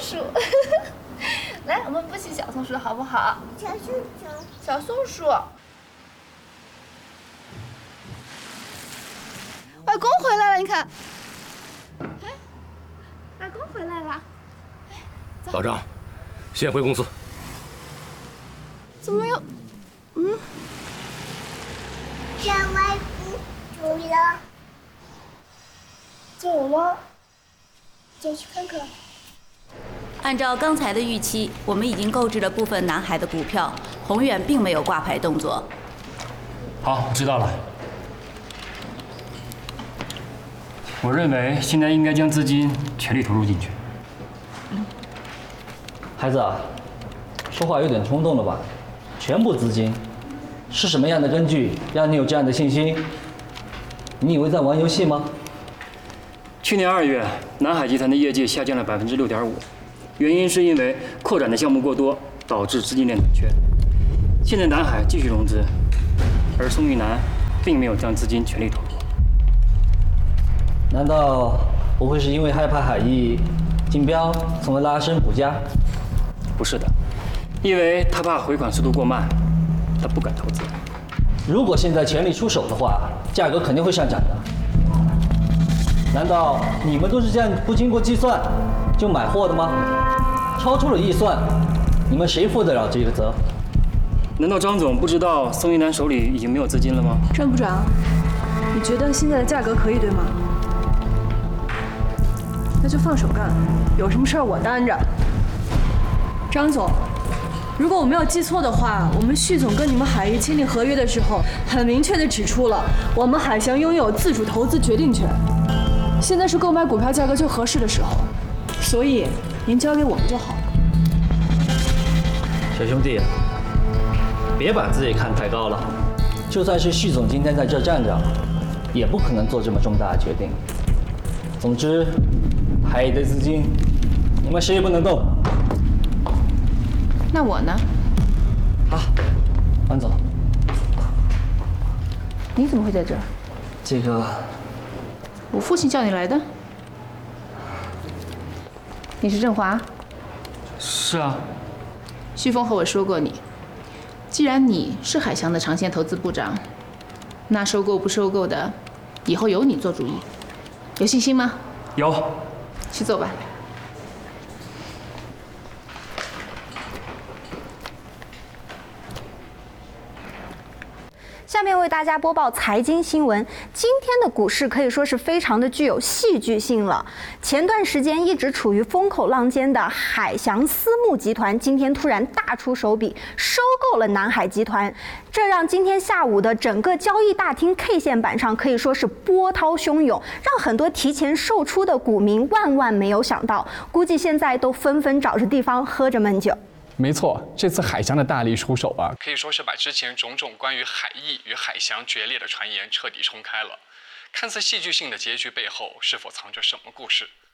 鼠。来，我们不骑小松鼠好不好？小松鼠。外公回来了，你看。哎，外公回来了。 老张，先回公司。 怎么又？ 让外公走了。 走了。走去看看。 按照刚才的预期，我们已经购置了部分南海的股票，宏远并没有挂牌动作。 好，我知道了。我认为现在应该将资金全力投入进去。 孩子啊，说话有点冲动了吧？全部资金，是什么样的根据让你有这样的信心？你以为在玩游戏吗？ 去年2月，南海集团的业绩下降了6.5%，原因是因为扩展的项目过多，导致资金链短缺。现在南海继续融资，而宋玉南并没有将资金全力投入。 难道不会是因为害怕海艺竞标，从而拉升股价？ 不是的，因为他怕回款速度过慢，他不敢投资。 如果现在全力出手的话，价格肯定会上涨的。难道你们都是这样不经过计算就买货的吗？超出了预算，你们谁负得了这个责？ 难道张总不知道宋一楠手里已经没有资金了吗？ 张部长，你觉得现在的价格可以对吗？那就放手干，有什么事儿我担着。张总，如果我没有记错的话，我们徐总跟你们海艺签订合约的时候，很明确地指出了我们海翔拥有自主投资决定权。现在是购买股票价格最合适的时候，所以您交给我们就好了。 小兄弟，别把自己看太高了。就算是徐总今天在这站着，也不可能做这么重大的决定。总之，海艺的资金，你们谁也不能动。 那我呢？ 好，王总， 你怎么会在这儿？ 这个。 我父亲叫你来的？你是振华？ 是啊。 旭峰和我说过你，既然你是海翔的长线投资部长，那收购不收购的，以后由你做主意，有信心吗？ 有。 去做吧。 下面为大家播报财经新闻。今天的股市可以说是非常的具有戏剧性了。前段时间一直处于风口浪尖的海翔私募集团，今天突然大出手笔，收购了南海集团，这让今天下午的整个交易大厅 K 线板上可以说是波涛汹涌，让很多提前售出的股民万万没有想到，估计现在都纷纷找着地方喝着闷酒。 没错，这次海翔的大力出手啊，可以说是把之前种种关于海艺与海翔决裂的传言彻底冲开了。看似戏剧性的结局背后，是否藏着什么故事？